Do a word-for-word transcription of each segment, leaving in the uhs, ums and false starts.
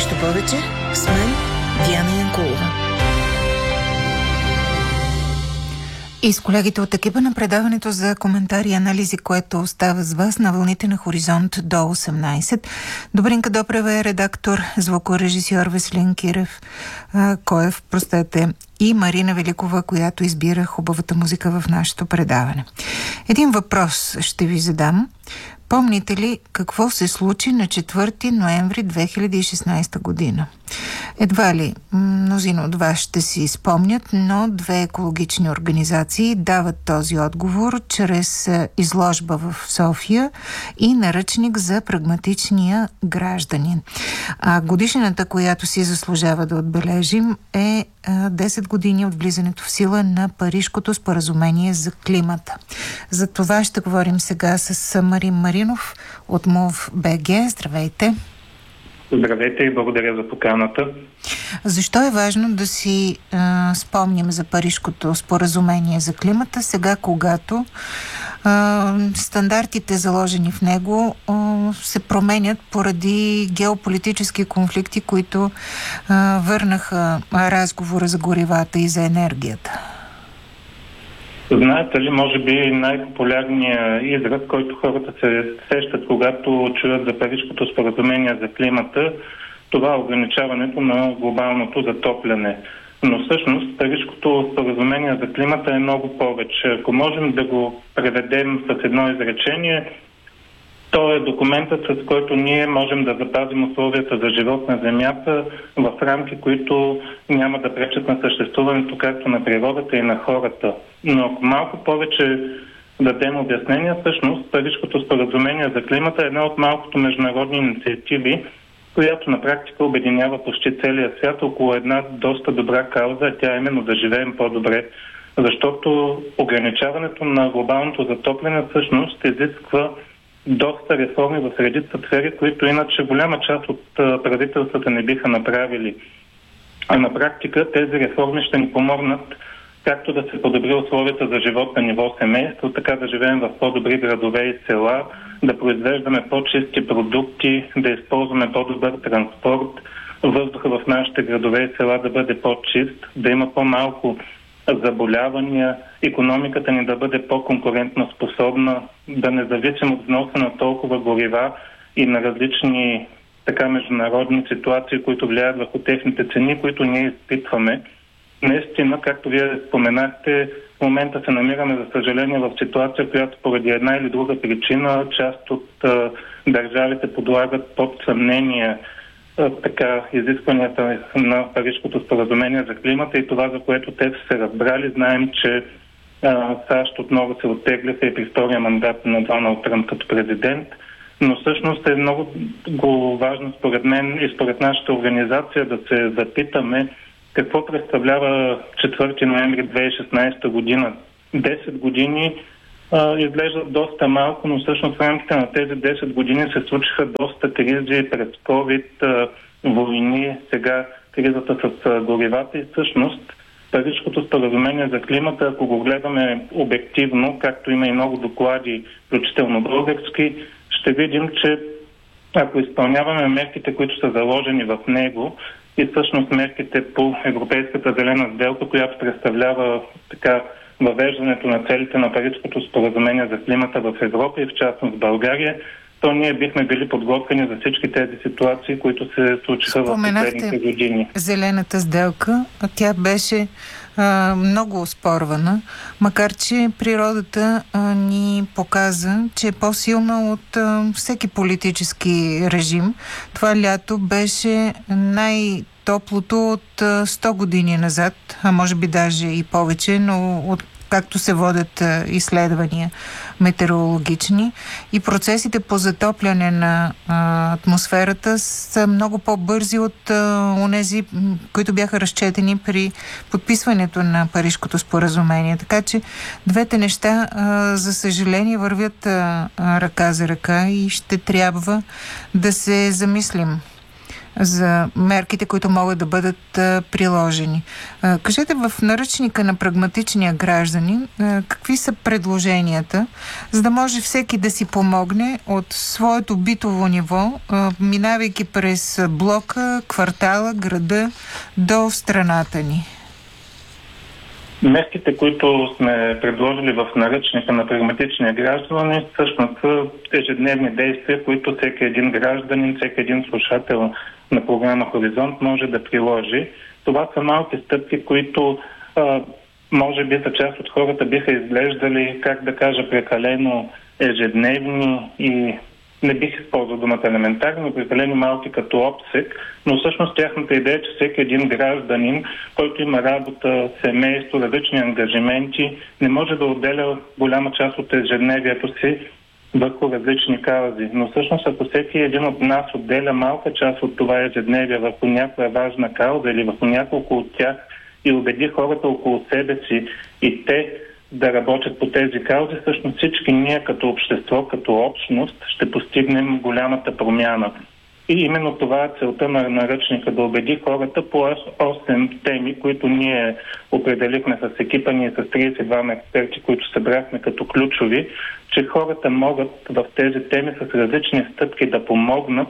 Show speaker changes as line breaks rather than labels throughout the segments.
нещо повече с мен, Диана Янкулова.
И с колегите от екипа на предаването за коментари и анализи, което остава с вас на вълните на Хоризонт до осемнайсет. Добринка Допрева е редактор, звукорежисьор Веселин Кирев, а, Коев, простете, и Марина Великова, която избира хубавата музика в нашето предаване. Един въпрос ще ви задам. Помните ли какво се случи на четвърти ноември две хиляди и шестнайсета година? Едва ли мнозина от вас ще си спомнят, но две екологични организации дават този отговор чрез изложба в София и наръчник за прагматичния гражданин. А годишнината, която си заслужава да отбележим, е десет години от влизането в сила на Парижкото споразумение за климата. За това ще говорим сега с Марин Маринов от МОВ БГ. Здравейте!
Здравейте и благодаря за поканата.
Защо е важно да си а, спомним за Парижкото споразумение за климата, сега когато а, стандартите, заложени в него, а, се променят поради геополитически конфликти, които а, върнаха разговора за горивата и за енергията?
Знаете ли, може би най-популярният израз, който хората се сещат, когато чуят за Парижкото споразумение за климата, това е ограничаването на глобалното затопляне. Но всъщност Парижкото споразумение за климата е много повече. Ако можем да го преведем с едно изречение, то е документът, с който ние можем да запазим условията за живот на Земята в рамки, които няма да пречат на съществуването както на природата и на хората. Но ако малко повече дадем обяснение, всъщност Парижкото споразумение за климата е една от малкото международни инициативи, която на практика обединява почти целия свят около една доста добра кауза, а тя е именно да живеем по-добре. Защото ограничаването на глобалното затопляне всъщност изисква доста реформи в редица сфери, които иначе голяма част от правителствата не биха направили. А на практика тези реформи ще ни помогнат както да се подобри условията за живот на ниво семейство, така да живеем в по-добри градове и села, да произвеждаме по-чисти продукти, да използваме по-добър транспорт, въздуха в нашите градове и села да бъде по-чист, да има по-малко заболявания, икономиката ни да бъде по-конкурентно способна, да не зависим от вноса на толкова горива и на различни така международни ситуации, които влияят върху техните цени, които ние изпитваме. Наистина, както вие споменахте, в момента се намираме, за съжаление, в ситуация, която поради една или друга причина част от а, държавите подлагат под съмнение а, така изискванията на Парижкото споразумение за климата и това, за което те са се разбрали. Знаем, че а, САЩ отново се оттегляха и при втория мандат на Доналд Тръмп като президент. Но всъщност е много важно според мен и според нашата организация да се запитаме какво представлява четвърти ноември две хиляди и шестнайсета година. десет години а, изглеждат доста малко, но всъщност в рамките на тези десет години се случиха доста кризи през COVID, а, войни, сега кризата с а, горивата и всъщност Парижкото споразумение за климата, ако го гледаме обективно, както има и много доклади, включително български, ще видим, че ако изпълняваме мерките, които са заложени в него, и всъщност мерките по Европейската зелена сделка, която представлява така въвеждането на целите на Парижкото споразумение за климата в Европа и в частност в България, то ние бихме били подготвени за всички тези ситуации, които се случиха в последните години.
Зелената сделка, тя беше а, много оспорвана, макар че природата а, ни показа, че е по-силна от а, всеки политически режим. Това лято беше най-топлото от а, сто години назад, а може би даже и повече, но от както се водят а, изследвания метеорологични, и процесите по затопляне на а, атмосферата са много по-бързи от а, онези, които бяха разчетени при подписването на Парижкото споразумение. Така че двете неща, а, за съжаление, вървят а, а, ръка за ръка и ще трябва да се замислим за мерките, които могат да бъдат а, приложени. А, кажете, в наръчника на прагматичния гражданин, а, какви са предложенията, за да може всеки да си помогне от своето битово ниво, а, минавайки през блока, квартала, града до страната ни?
Мерките, които сме предложили в наръчника на прагматичния гражданин, всъщност са ежедневни действия, които всеки един гражданин, всеки един слушател на програма Хоризонт може да приложи. Това са малки стъпки, които а, може би за част от хората биха изглеждали, как да кажа, прекалено ежедневни и не бих използвал думата елементарно, но прекалено малки като обсек, но всъщност тяхната идея е, че всеки един гражданин, който има работа, семейство, различни ангажименти, не може да отделя голяма част от ежедневието си върху различни каузи. Но всъщност, ако всеки един от нас отделя малка част от това ежедневие върху някоя важна кауза или върху няколко от тях и убеди хората около себе си и те да работят по тези каузи, всъщност всички ние като общество, като общност ще постигнем голямата промяна. И именно това е целта на наръчника, да убеди хората по осем теми, които ние определихме с екипа ни с тридесет и двама експерти, които събрахме като ключови, че хората могат в тези теми с различни стъпки да помогнат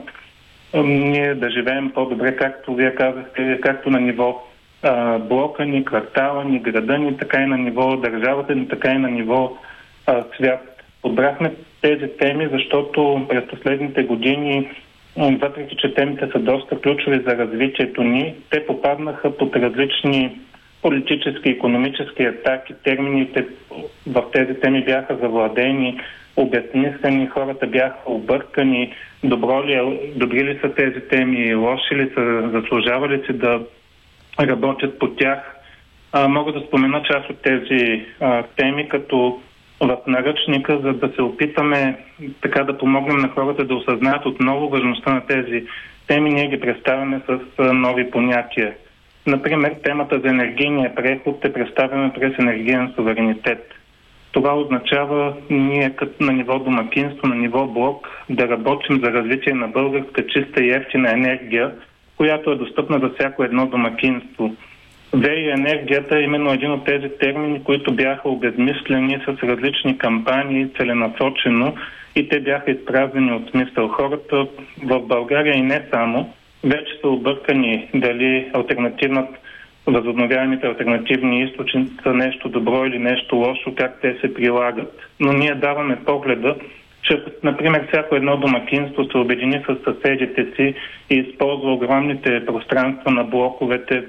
ние да живеем по-добре, както вие казахте, както на ниво а, блока ни, квартала ни, града ни, така и на ниво държавата ни, така и на ниво а, свят. Подбрахме тези теми, защото през последните години, въпреки че темите са доста ключови за развитието ни, те попаднаха под различни политически, икономически атаки, термините в тези теми бяха завладени, обезмислени, хората бяха объркани, добро ли, добри ли са тези теми, лоши ли са, заслужавали си да работят по тях. А, мога да спомена част от тези а, теми, като в наръчника, за да се опитаме така да помогнем на хората да осъзнаят отново важността на тези теми, ние ги представяме с а, нови понятия. Например, темата за енергийния преход е представена през енергиен суверенитет. Това означава ние като на ниво домакинство, на ниво блок да работим за развитие на българска чиста и ефтина енергия, която е достъпна за всяко едно домакинство. ВЕИ енергията е именно един от тези термини, които бяха обезмислени с различни кампании целенасочено и те бяха изпразнени от смисъл. Хората в България и не само вече са объркани дали альтернативната възобновяемите алтернативни източници са нещо добро или нещо лошо, как те се прилагат. Но ние даваме погледа, че, например, всяко едно домакинство се обедини с съседите си и използва огромните пространства на блоковете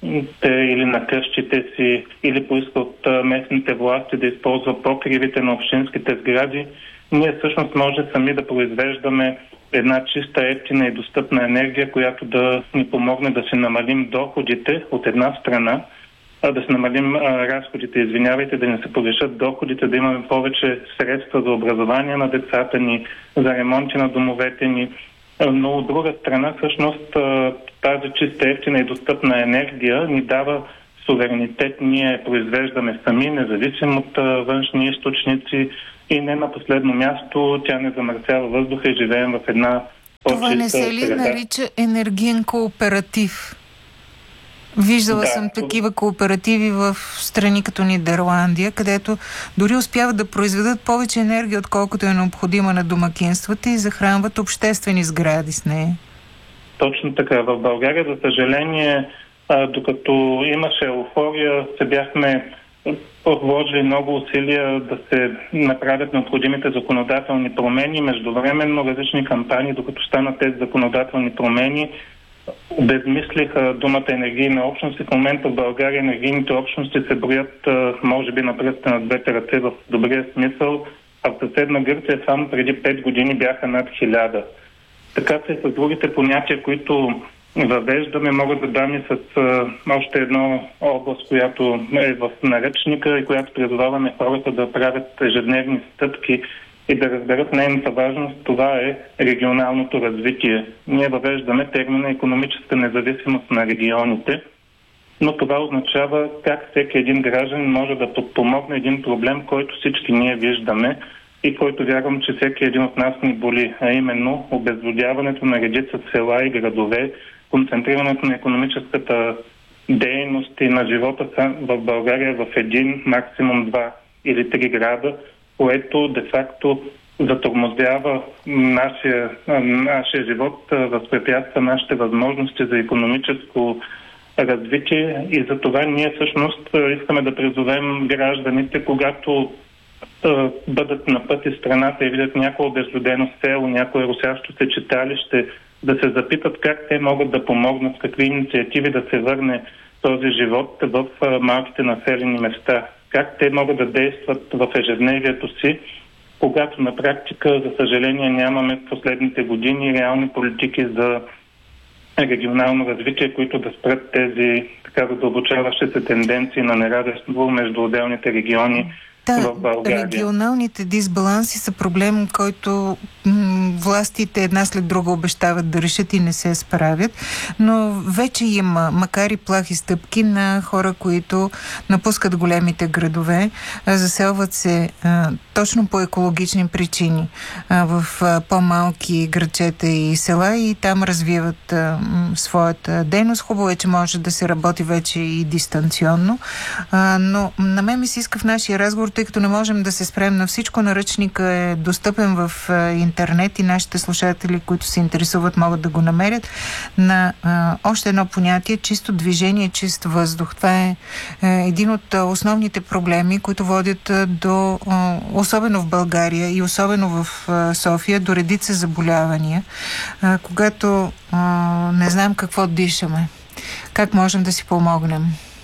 или на къщите си, или поиска от местните власти да използва покривите на общинските сгради. Ние всъщност може сами да произвеждаме една чиста, ефтина и достъпна енергия, която да ни помогне да се намалим доходите от една страна, а да се намалим а, разходите, извинявайте, да не се повишат доходите, да имаме повече средства за образование на децата ни, за ремонти на домовете ни. Но от друга страна, всъщност, тази чиста, ефтина и достъпна енергия ни дава суверенитет. Ние произвеждаме сами, независимо от външни източници и не на последно място тя не замърсява въздуха и живеем в една по-чиста
Това не се ли
среда.
нарича енергиен кооператив? Виждала
да,
съм такива кооперативи в страни като Нидерландия, където дори успяват да произведат повече енергия, отколкото е необходима на домакинствата и захранват обществени сгради с нея.
Точно така. В България, за съжаление, докато имаше еуфория, се бяхме вложили много усилия да се направят необходимите законодателни промени. Междувременно различни кампании, докато станат тези законодателни промени, обезмислиха думата енергийна общност и в момента в България енергийните общности се броят може би на пръста на двете ръце в добрия смисъл, а в съседна Гърция само преди пет години бяха над хиляда. Така се с другите понятия, които въвеждаме, могат да дам и с а, още едно област, която е в наръчника и която призоваваме хората да правят ежедневни стъпки и да разберат нейната важност. Това е регионалното развитие. Ние въвеждаме термина икономическа независимост на регионите, но това означава как всеки един граждан може да подпомогне един проблем, който всички ние виждаме и който вярвам, че всеки един от нас ни боли, а именно обезлюдяването на редица села и градове, концентрирането на икономическата дейност и на живота в България в един, максимум два или три града, което де-факто затормозява нашия, нашия живот, възпрепятства нашите възможности за икономическо развитие и за това ние всъщност искаме да призовем гражданите, когато а, бъдат на път из страната и видят някое обезлюдено село, някое русящо се читалище, да се запитат как те могат да помогнат, с какви инициативи да се върне този живот в а, малките населени места, как те могат да действат в ежедневието си, когато на практика, за съжаление, нямаме в последните години реални политики за регионално развитие, които да спрат тези така задълбочаващи се тенденции на неравенство между отделните региони
да,
в България.
Регионалните дисбаланси са проблем, който м- властите една след друга обещават да решат и не се справят, но вече има, макар и плахи стъпки на хора, които напускат големите градове, заселват се а, точно по екологични причини а, в а, по-малки градчета и села и там развиват а, м- своята дейност. Хубаво е, че може да се работи вече и дистанционно, а, но на мен ми се иска в нашия разговор, тъй като не можем да се спрем на всичко. Наръчника е достъпен в а, интернет и нашите слушатели, които се интересуват, могат да го намерят, на а, още едно понятие — чисто движение, чист въздух. Това е а, един от а, основните проблеми, които водят а, до, а, особено в България и особено в а, София, до редица заболявания, а, когато а, не знаем какво дишаме. Как можем да си помогнем?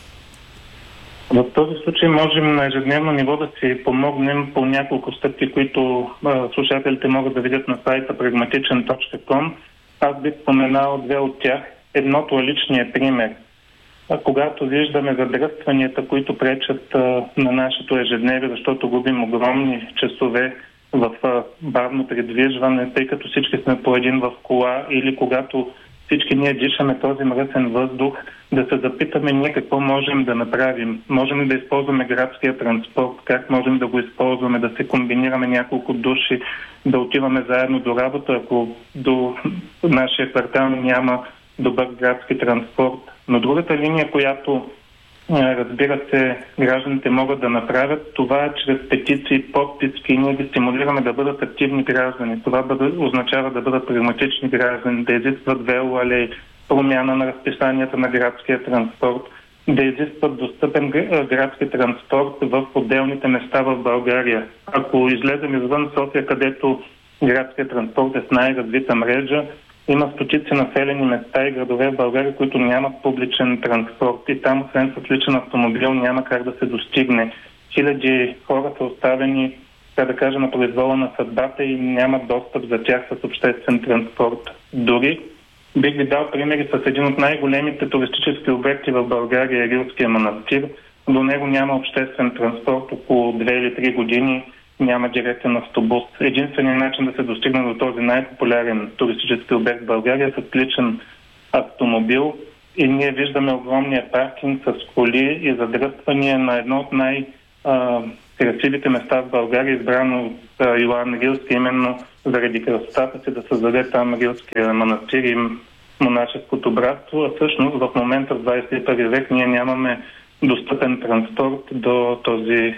В този случай можем на ежедневно ниво да си помогнем по няколко стъпки, които а, слушателите могат да видят на сайта прагматичен точка ком. Аз бих споменал две от тях. Едното е личният пример. А, когато виждаме задръстванията, които пречат а, на нашето ежедневие, защото губим огромни часове в а, бавно придвижване, тъй като всички сме по един в кола, или когато всички ние дишаме този мръсен въздух, да се запитаме ние какво можем да направим. Можем ли да използваме градския транспорт, как можем да го използваме, да се комбинираме няколко души, да отиваме заедно до работа, ако до нашия квартал няма добър градски транспорт. Но другата линия, която, разбира се, гражданите могат да направят, това е чрез петиции, подписки. Ние ги стимулираме да бъдат активни граждани. Това бъде, означава да бъдат прагматични граждани, да изискват велоалеи, промяна на разписанията на градския транспорт, да изискват достъпен градски транспорт в отделните места в България. Ако излезем извън София, където градският транспорт е с най-развита мрежа, има стотици населени места и градове в България, които нямат публичен транспорт и там, освен с личен автомобил, няма как да се достигне. Хиляди хора са оставени, така да кажа, на произвола на съдбата и нямат достъп за тях с обществен транспорт. Дори бих ви дал примери с един от най-големите туристически обекти в България, Рилския манастир. До него няма обществен транспорт около две или три години. Няма директен автобус. Единственият начин да се достигне до този най-популярен туристически обект в България е с личен автомобил и ние виждаме огромния паркинг с коли и задръствания на едно от най-красивите места в България, избрано от Йоан Рилски, именно заради красотата си да създаде там Рилския манастир и монашеското братство, а всъщност в момента в двадесет и първи век ние нямаме достъпен транспорт до този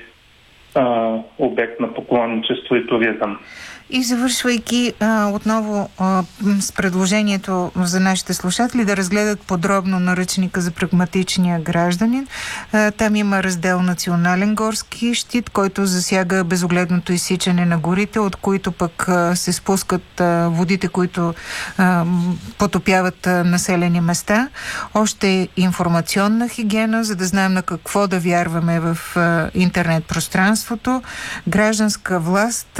Uh, обект на поклонничество и туризъм.
И завършвайки а, отново а, с предложението за нашите слушатели да разгледат подробно наръчника за прагматичния гражданин. А, там има раздел Национален горски щит, който засяга безогледното изсичане на горите, от които пък а, се спускат а, водите, които а, потопяват а, населени места. Още информационна хигиена, за да знаем на какво да вярваме в а, интернет пространството. Гражданска власт,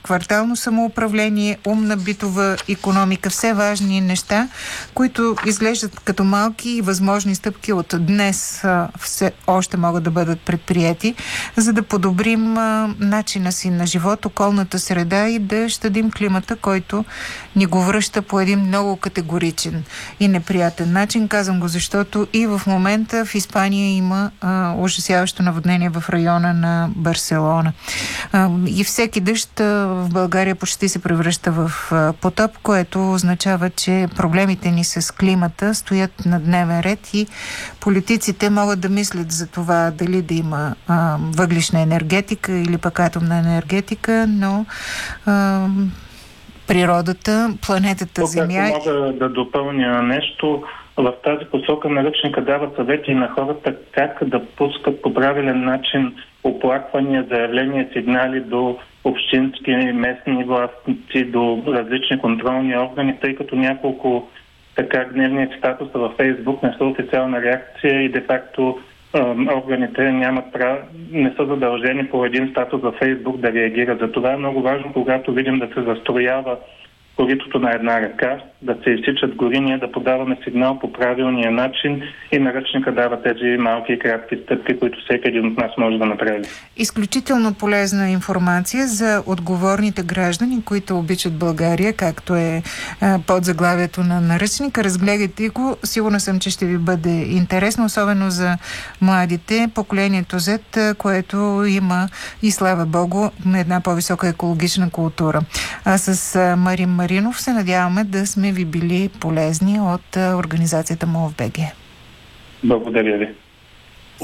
квартално самоуправление, умна битова икономика, все важни неща, които изглеждат като малки и възможни стъпки от днес а, все още могат да бъдат предприяти, за да подобрим а, начина си на живот, околната среда и да щадим климата, който ни го връща по един много категоричен и неприятен начин. Казвам го, защото и в момента в Испания има а, ужасяващо наводнение в района на Барселона. А, и всеки дъжд а, в България почти се превръща в а, потоп, което означава, че проблемите ни с климата стоят на дневен ред и политиците могат да мислят за това дали да има а, въглищна енергетика или пък атомна енергетика, но а, природата, планетата Земя...
Ако мога да допълня нещо, в тази посока наръчника дава съвети на хората как да пускат по правилен начин оплаквания, заявления, сигнали до общински, местни власти, до различни контролни органи, тъй като няколко така гневни статуса във Фейсбук не са официална реакция и де-факто органите нямат прав... не са задължени по един статус във Фейсбук да реагират. За това е много важно, когато видим да се застроява коритото на една река, да се изсичат гори, ние да подаваме сигнал по правилния начин и наръчника дава тези малки и кратки стъпки, които всеки един от нас може да направи.
Изключително полезна информация за отговорните граждани, които обичат България, както е а, под заглавието на наръчника. Разгледайте го. Сигурна съм, че ще ви бъде интересно, особено за младите, поколението Z, което има и слава Богу една по-висока екологична култура. А с а, Марин Маринов се надяваме да сме ви били полезни от организацията МОВ БГ.
Благодаря ви.